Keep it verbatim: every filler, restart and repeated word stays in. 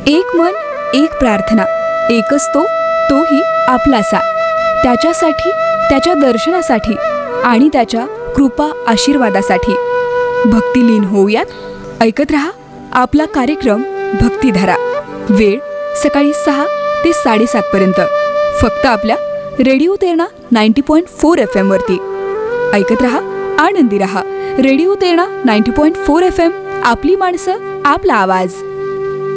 एक मन एक प्रार्थना, एकच तो तोही आपलासा. त्याच्यासाठी, त्याच्या दर्शनासाठी आणि त्याच्या कृपा आशीर्वादासाठी भक्तिलीन होऊयात. ऐकत रहा आपला कार्यक्रम भक्तिधारा. वेळ सकाळी सहा ते साडेसात पर्यंत, फक्त आपल्या radio Terna ninety point four F M वरती. ऐकत रहा, आनंदी रहा. Radio Terna ninety point four F M, आपली माणसं, आपला आवाज.